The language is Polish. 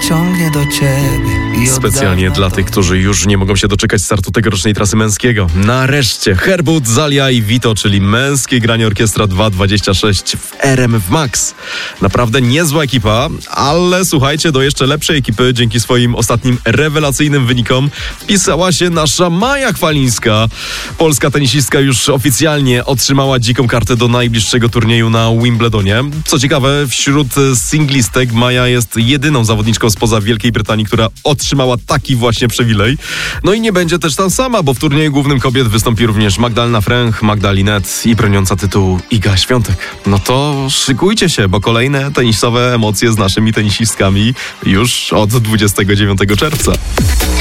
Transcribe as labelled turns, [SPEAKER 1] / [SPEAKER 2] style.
[SPEAKER 1] ciągnie do ciebie. I
[SPEAKER 2] Specjalnie dla tych, którzy już nie mogą się doczekać startu tegorocznej trasy męskiego. Nareszcie Herbut, Zalia i Vito, czyli męskie granie Orkiestra 2.26 w RMF Max. Naprawdę niezła ekipa, ale słuchajcie, do jeszcze lepszej ekipy dzięki swoim ostatnim rewelacyjnym wynikom wpisała się nasza Maja Chwalińska. Polska tenisistka już oficjalnie otrzymała dziką kartę do najbliższego turnieju na Wimbledonie. Co ciekawe, wśród singlistek Maja jest jedyną zawodniczką spoza Wielkiej Brytanii, która otrzymała taki właśnie przywilej. No i nie będzie też tam sama, bo w turnieju głównym kobiet wystąpi również Magdalena Fręch, Magda Linette i broniąca tytułu Iga Świątek. No to szykujcie się, bo kolejne tenisowe emocje z naszymi tenisistkami już od 29 czerwca.